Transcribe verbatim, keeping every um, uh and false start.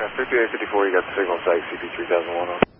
three P A fifty-four, you got the signal site C P three thousand one on.